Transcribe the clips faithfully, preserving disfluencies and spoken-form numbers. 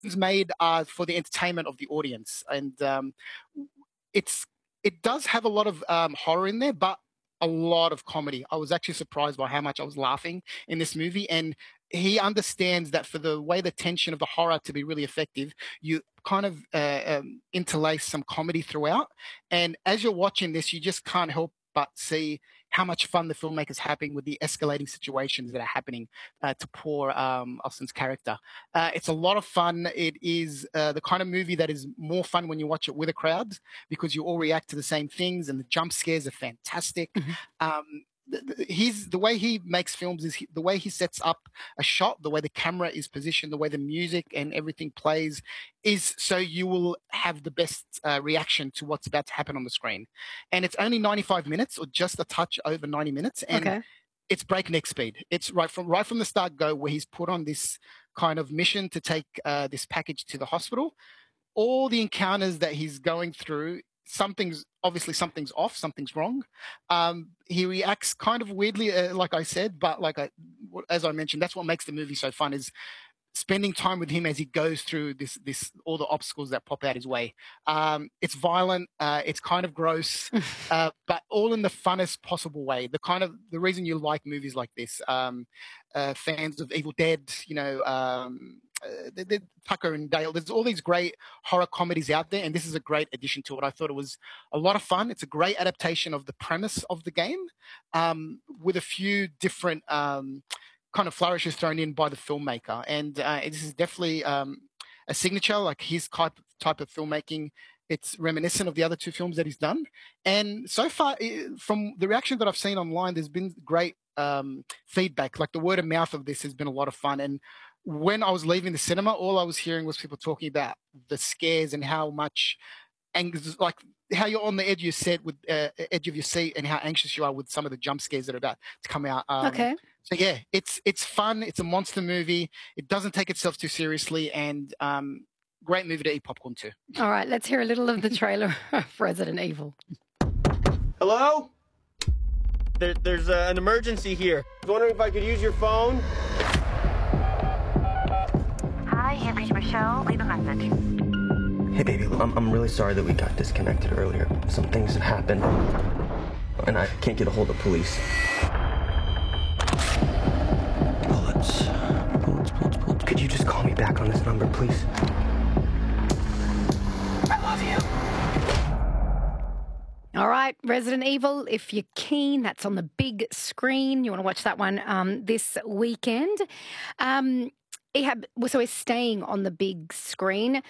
It's made uh, for the entertainment of the audience, and um, it's it does have a lot of um, horror in there, but a lot of comedy. I was actually surprised by how much I was laughing in this movie, and he understands that for the way the tension of the horror to be really effective, you kind of uh, um, interlace some comedy throughout. And as you're watching this, you just can't help but see how much fun the filmmakers having with the escalating situations that are happening uh, to poor um, Austin's character. Uh, it's a lot of fun. It is uh, the kind of movie that is more fun when you watch it with a crowd because you all react to the same things, and the jump scares are fantastic. Mm-hmm. Um, he's the way he makes films is he, the way he sets up a shot, the way the camera is positioned, the way the music and everything plays is so you will have the best uh, reaction to what's about to happen on the screen. And it's only ninety-five minutes or just a touch over ninety minutes, and Okay. it's breakneck speed. It's right from right from the start go, where he's put on this kind of mission to take uh, this package to the hospital. All the encounters that he's going through, something's obviously something's off, something's wrong. Um, he reacts kind of weirdly, uh, like I said, but like I, as I mentioned, that's what makes the movie so fun, is spending time with him as he goes through this, this all the obstacles that pop out his way. Um, it's violent, uh, it's kind of gross, uh, but all in the funnest possible way. The kind of the reason you like movies like this, um, uh, fans of Evil Dead, you know. Um, Uh, the, the Tucker and Dale. There's all these great horror comedies out there, and this is a great addition to it. I thought it was a lot of fun. It's a great adaptation of the premise of the game, um, with a few different um, kind of flourishes thrown in by the filmmaker. And uh, this is definitely um, a signature, like his type type of filmmaking. It's reminiscent of the other two films that he's done. And so far, from the reaction that I've seen online, there's been great um, feedback. Like the word of mouth of this has been a lot of fun. And when I was leaving the cinema, all I was hearing was people talking about the scares and how much, ang- like how you're on the edge of your seat with uh, edge of your seat, and how anxious you are with some of the jump scares that are about to come out. Um, Okay. So yeah, it's it's fun. It's a monster movie. It doesn't take itself too seriously, and um, great movie to eat popcorn to. All right, let's hear a little of the trailer of Resident Evil. Hello? There, there's uh, an emergency here. I was wondering if I could use your phone. Hi, you've reached Michelle. Leave a message. Hey, baby, I'm, I'm really sorry that we got disconnected earlier. Some things have happened, and I can't get a hold of police. Bullets. Bullets, bullets, bullets. Could you just call me back on this number, please? I love you. All right, Resident Evil, if you're keen, that's on the big screen. You want to watch that one um, this weekend. Um, Ehab, so we're staying on the big screen.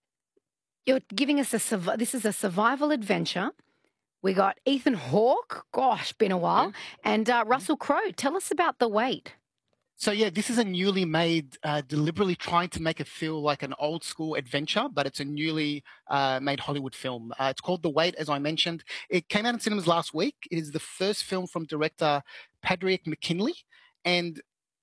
You're giving us a, this is a survival adventure. We got Ethan Hawke, gosh, been a while, Yeah. and uh, Russell Crowe. Tell us about The Wait. So yeah, this is a newly made, uh, deliberately trying to make it feel like an old school adventure, but it's a newly uh, made Hollywood film. Uh, it's called The Wait, as I mentioned. It came out in cinemas last week. It is the first film from director Padraig McKinley, and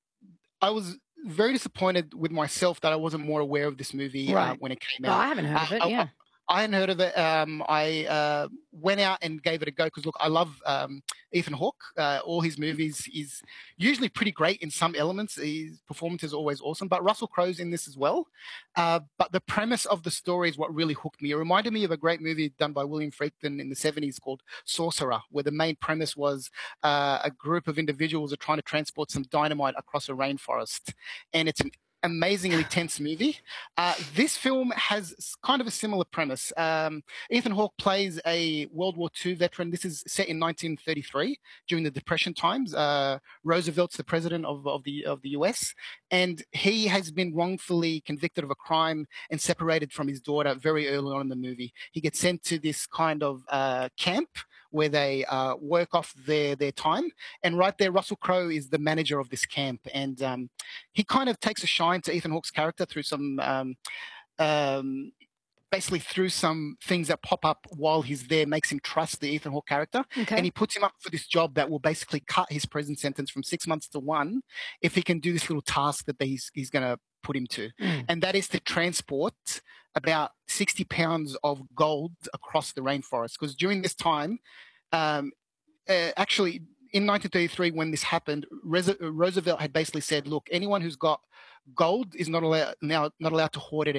I was very disappointed with myself that I wasn't more aware of this movie Right. uh, when it came Oh, out. I haven't heard of it, Uh, I- yeah. I hadn't heard of it. Um, I uh, went out and gave it a go because, look, I love um, Ethan Hawke. Uh, all his movies is usually pretty great in some elements. His performance is always awesome. But Russell Crowe's in this as well. Uh, but the premise of the story is what really hooked me. It reminded me of a great movie done by William Friedkin in the seventies called Sorcerer, where the main premise was uh, a group of individuals are trying to transport some dynamite across a rainforest. And it's an amazingly tense movie. Uh, this film has kind of a similar premise. Um, Ethan Hawke plays a World War Two veteran. This is set in nineteen thirty-three during the Depression times. Uh, Roosevelt's the president of, of the of the U S, and he has been wrongfully convicted of a crime and separated from his daughter very early on in the movie. He gets sent to this kind of uh, camp where they uh, work off their their time. And right there, Russell Crowe is the manager of this camp, and um, he kind of takes a shine to Ethan Hawke's character through some, um, um, basically through some things that pop up while he's there, makes him trust the Ethan Hawke character, Okay. and he puts him up for this job that will basically cut his prison sentence from six months to one if he can do this little task that he's he's going to put him to, Mm. and that is to transport about sixty pounds of gold across the rainforest. Because during this time, um, uh, actually, in nineteen thirty-three, when this happened, Res- Roosevelt had basically said, "Look, anyone who's got gold is not allowed now not allowed to hoard it